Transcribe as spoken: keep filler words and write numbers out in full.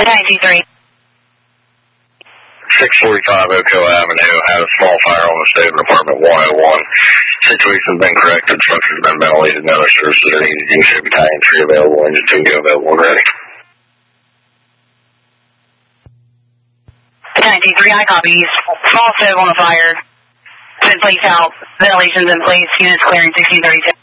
ninety three. six forty-five Oco Avenue had a small fire on the state of apartment one oh one. Situation's been corrected, structure's been ventilated, no services are needed. You should be battalion tree available, engine two go available and ready. ninety-three, I copy. Small stove on the fire. Vent leaks out. Ventilation's in place. Units clearing sixteen thirty-two.